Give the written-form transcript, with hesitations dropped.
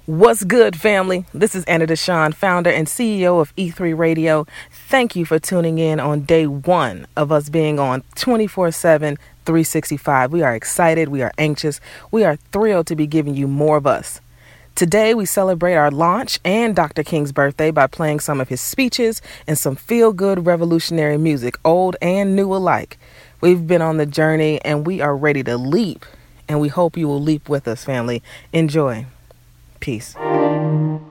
What's good, family? This is Anna Deshawn, founder and CEO of E3 Radio. Thank you for tuning in on day one of us being on 24/7, 365. We are excited. We are anxious. We are thrilled to be giving you more of us. Today, we celebrate our launch and Dr. King's birthday by playing some of his speeches and some feel-good revolutionary music, old and new alike. We've been on the journey and we are ready to leap, and we hope you will leap with us, family. Enjoy. Peace.